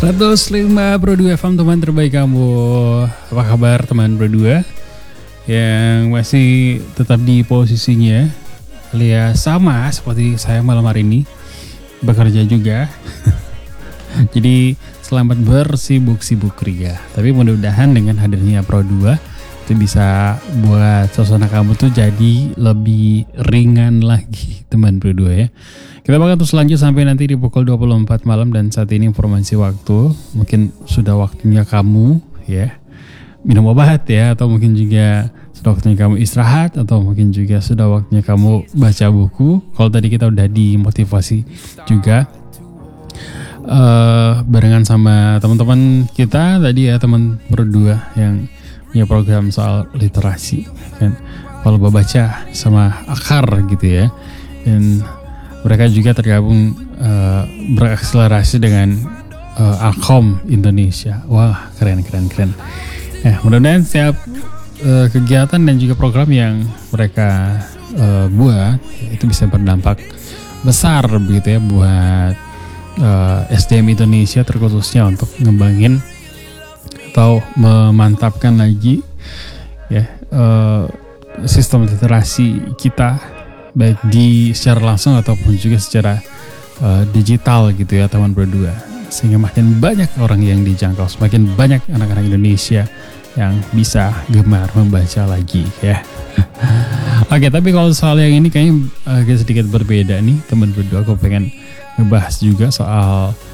105 Pro 2 FM, teman terbaik kamu. Apa kabar teman Pro 2 yang masih tetap di posisinya alias sama seperti saya malam hari ini, bekerja juga. Jadi selamat bersibuk-sibuk ria. Tapi mudah-mudahan dengan hadirnya Pro 2 itu bisa buat suasana kamu tuh jadi lebih ringan lagi teman Pro 2 ya. Kita bakal terus lanjut sampai nanti di pukul 24 malam, dan saat ini informasi waktu, mungkin sudah waktunya kamu ya minum obat ya, atau mungkin juga sudah waktunya kamu istirahat, atau mungkin juga sudah waktunya kamu baca buku. Kalau tadi kita udah dimotivasi juga barengan sama teman-teman kita tadi ya, teman berdua yang punya program soal literasi kan, kalau baca sama akar gitu ya, dan mereka juga tergabung berakselerasi dengan Alkom Indonesia. Wah, keren. Mudah-mudahan setiap kegiatan dan juga program yang mereka buat itu bisa berdampak besar begitu ya buat SDM Indonesia, terkhususnya untuk ngembangin atau memantapkan lagi ya sistem literasi kita, baik di secara langsung ataupun juga secara digital gitu ya teman berdua, sehingga makin banyak orang yang dijangkau, semakin banyak anak-anak Indonesia yang bisa gemar membaca lagi ya. Oke, tapi kalau soal yang ini kayaknya agak sedikit berbeda nih teman berdua. Aku pengen ngebahas juga soal